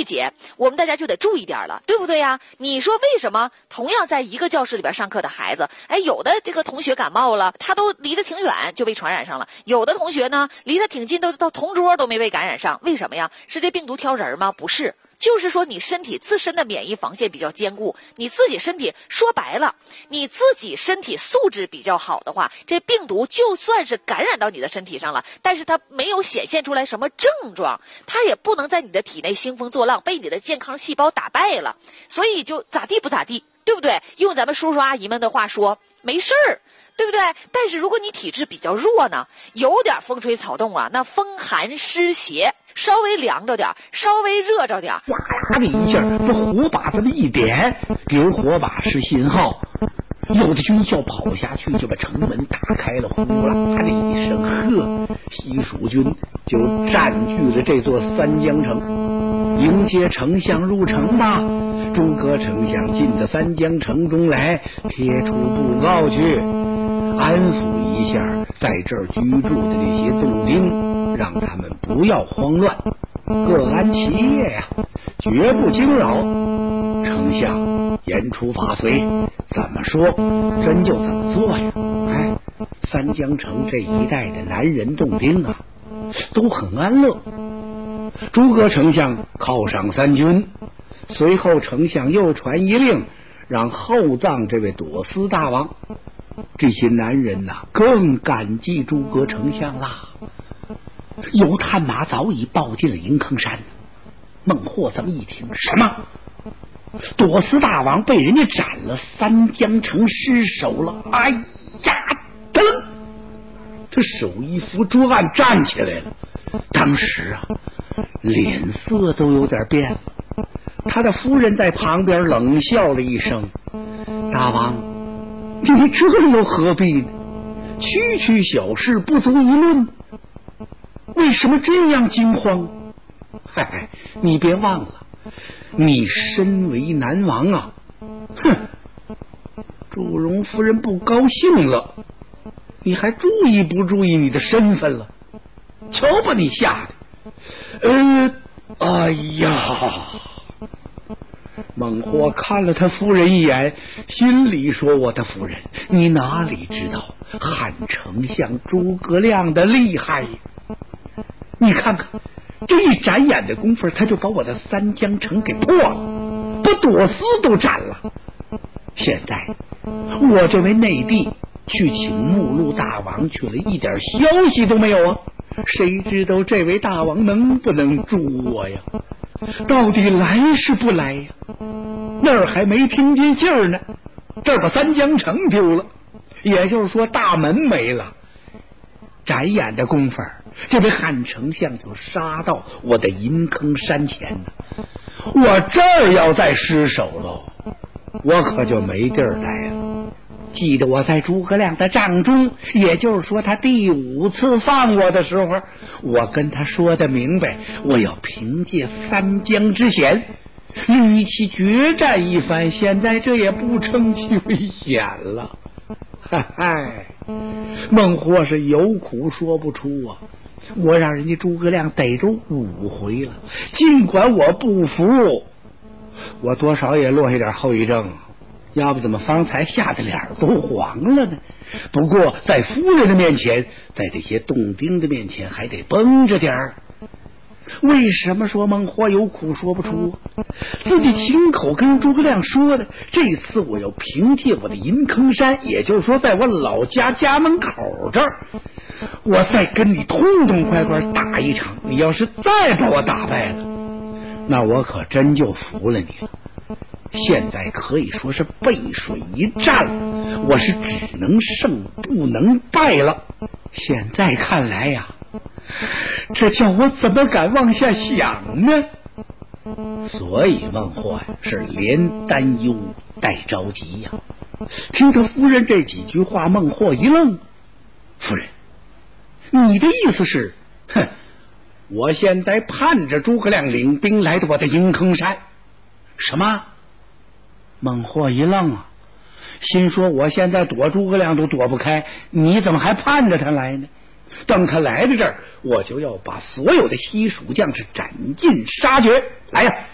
解，我们大家就得注意点了，对不对呀？你说为什么同样在一个教室里边上课的孩子，有的这个同学感冒了，他都离得挺远就被传染上了，有的同学呢离得挺近，都到同桌都没被感染上，为什么呀？是这病毒挑人吗？不是。就是说你身体自身的免疫防线比较坚固，你自己身体说白了，你自己身体素质比较好的话，这病毒就算是感染到你的身体上了，但是它没有显现出来什么症状，它也不能在你的体内兴风作浪，被你的健康细胞打败了，所以就咋地不咋地，对不对？用咱们叔叔阿姨们的话说，没事儿，对不对？但是如果你体质比较弱呢，有点风吹草动啊，那风寒湿邪，稍微凉着点，稍微热着点， 哗啦的一下，这火把这么一点，给火把是信号，有的军校跑下去就把城门打开了，呼啦的一声，呵，西蜀军就占据了这座三江城，迎接丞相入城吧。诸葛丞相进到三江城中来，贴出布告去，安抚一下在这儿居住的这些洞兵，让他们不要慌乱，各安其业呀，绝不惊扰。丞相言出法随，怎么说真就怎么做呀。三江城这一带的男人洞兵啊，都很安乐。诸葛丞相犒赏三军，随后丞相又传一令，让厚葬这位朵思大王。这些男人呐，更感激诸葛丞相啦。有探马早已报进了银坑山。孟获这么一听，什么？朵思大王被人家斩了，三江城失守了！哎呀，噔！他手一扶桌案站起来了。当时啊，脸色都有点变了。他的夫人在旁边冷笑了一声：“大王，你这又何必呢？区区小事不足一论，为什么这样惊慌？嗨，你别忘了，你身为南王啊！哼，祝融夫人不高兴了，你还注意不注意你的身份了？瞧把你吓的！哎呀！”孟获看了他夫人一眼，心里说：“我的夫人，你哪里知道汉丞相诸葛亮的厉害呀？你看看，这一眨眼的功夫，他就把我的三江城给破了，把朵思都斩了。现在我这位内弟去请目录大王去了，一点消息都没有啊！谁知道这位大王能不能助我呀？到底来是不来呀？那儿还没听见信儿呢，这儿把三江城丢了，也就是说大门没了。眨眼的功夫，这位汉丞相就杀到我的银坑山前呢。我这儿要再失守喽，我可就没地儿待了。记得我在诸葛亮的帐中，也就是说他第5次放我的时候，我跟他说的明白，我要凭借三江之险与其决战一番，现在这也不成其危险了。嗨，孟获是有苦说不出啊！我让人家诸葛亮逮着5回了，尽管我不服，我多少也落下点后遗症，要不怎么方才吓得脸都黄了呢？不过在夫人的面前，在这些洞兵的面前还得绷着点儿。为什么说孟获有苦说不出？自己亲口跟诸葛亮说的，这次我要凭借我的银坑山，也就是说在我老家家门口这儿，我再跟你痛痛快快打一场。你要是再把我打败了，那我可真就服了你了。现在可以说是背水一战了，我是只能胜不能败了。现在看来呀，这叫我怎么敢往下想呢？所以孟获呀，是连担忧带着急呀。听他夫人这几句话，孟获一愣：“夫人，你的意思是，我现在盼着诸葛亮领兵来到我的银坑山？”什么？孟获一愣啊，心说我现在躲诸葛亮都躲不开，你怎么还盼着他来呢？等他来到这儿，我就要把所有的西蜀将士斩尽杀绝。来呀，